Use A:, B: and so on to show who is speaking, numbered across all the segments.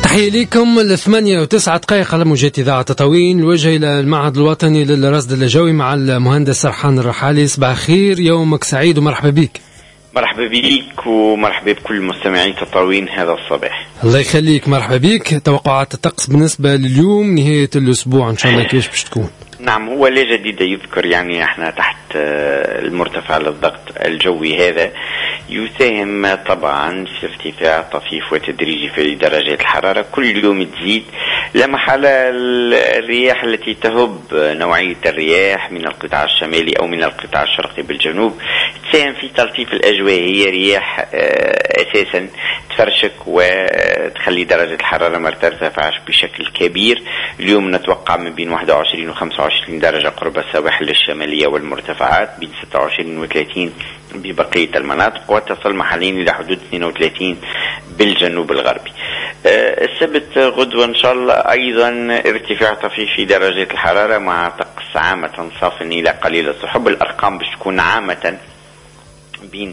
A: تحية لكم. 8:09 على موجات إذاعة تطاوين. الوجه إلى المعهد الوطني للرصد الجوي مع المهندس سرحان الرحالي. صباح خير، يومك سعيد ومرحبا بك.
B: مرحبا بك ومرحبا بكل مستمعي تطاوين هذا الصباح.
A: الله يخليك، مرحبا بك. توقعات الطقس بالنسبة لليوم نهاية الأسبوع إن شاء الله كيف باش تكون؟
B: نعم، هو لا جديد يذكر، يعني احنا تحت المرتفع للضغط الجوي هذا يساهم طبعا في ارتفاع طفيف وتدريجي في درجات الحرارة. كل يوم تزيد، لا محالة الرياح التي تهب، نوعية الرياح من القطاع الشمالي أو من القطاع الشرقي بالجنوب تساهم في تلطيف الأجواء. هي رياح أساسا تفرشك وتخلي درجة الحرارة ما ترتفعش بشكل كبير. اليوم نتوقع من بين 21 و 25 درجة قرب السواحل الشمالية والمرتفعات، بين 26 و 30 ببقية المناطق، وتصل محليا إلى حدود 32 بالجنوب الغربي. السبت غدوة إن شاء الله أيضا ارتفاع طفيف في درجات الحرارة مع طقس عامة صاف إلى قليل السحب. الأرقام باش تكون عامة بين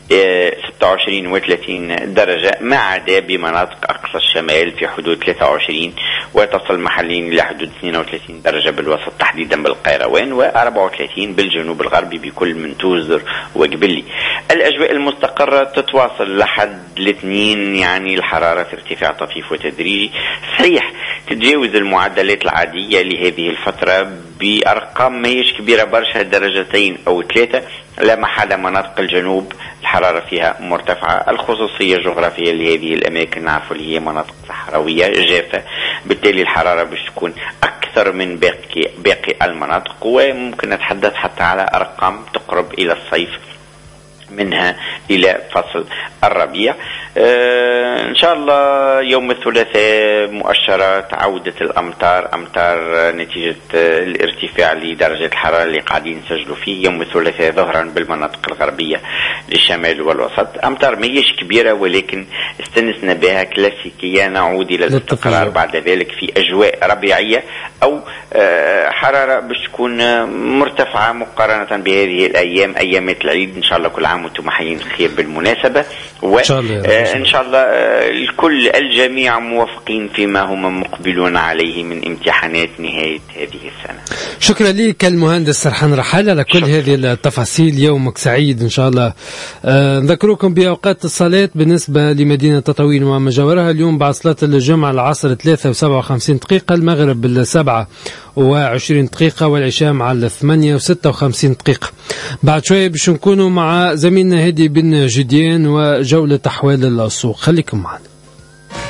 B: 26 و 30 درجة، ما عدا بمناطق أقصى الشمال في حدود 23، وتصل محليا إلى حدود 32 درجة بالوسط تحديدا بالقيروان، و34 بالجنوب الغربي بكل من توزر وقبلي. الأجواء المستقرة تتواصل لحد الاثنين، يعني الحرارة في ارتفاع طفيف وتدريجي. صحيح تتجاوز المعدلات العادية لهذه الفترة بأرقام ما هيش كبيرة برشا، درجتين أو 3. لا محالة مناطق الجنوب الحرارة فيها مرتفعة. الخصوصية الجغرافية لهذه الأماكن نعرف اللي هي مناطق صحراوية جافة، بالتالي الحرارة باش تكون أكثر من باقي المناطق، وممكن نتحدث حتى على أرقام تقرب إلى الصيف، منها إلى فصل الربيع. إن شاء الله يوم الثلاثاء مؤشرات عودة الأمطار، أمطار نتيجة الارتفاع لدرجة الحرارة اللي قاعدين نسجلوا فيه يوم الثلاثاء ظهرا بالمناطق الغربية للشمال والوسط. أمطار ميش كبيرة ولكن استنسنا بها كلاسيكية، نعود إلى الاستقرار بعد ذلك في أجواء ربيعية أو حرارة باش تكون مرتفعة مقارنة بهذه الأيام، أيامات العيد. إن شاء الله كل عام وانتم حيين خير بالمناسبة، وإن شاء الله الكل الجميع موفقين فيما هم مقبلون عليه من امتحانات نهاية هذه السنة.
A: شكرا لك المهندس سرحان رحال على كل هذه التفاصيل. يومك سعيد إن شاء الله. نذكركم بأوقات الصلاة بالنسبة لمدينة تطاوين وما جاورها. اليوم بعد صلاة الجمعة العصر 3:57 دقيقة، المغرب 7:20 دقيقة، والعشاء مع 8:56 دقيقة. بعد شوية باش نكونوا مع زميلنا هادي بن جديان وجولة أحوال السوق. خليكم معنا.